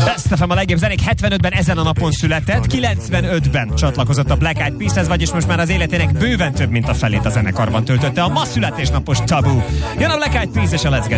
Best FM a legjobb zenék 75-ben ezen a napon született, 95-ben csatlakozott a Black Eyed Peashez, vagyis most már az életének bőven több mint a felét a zenekarban töltötte a ma születésnapos Tabu. Jön a Black Eyed Peas és a Let's Get